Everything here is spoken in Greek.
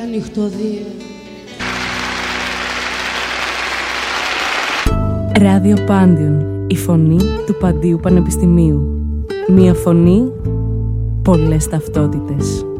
νυχτοδία. Ράδιο Πάντιον, η φωνή του Παντίου Πανεπιστημίου. Μία φωνή, πολλές ταυτότητες.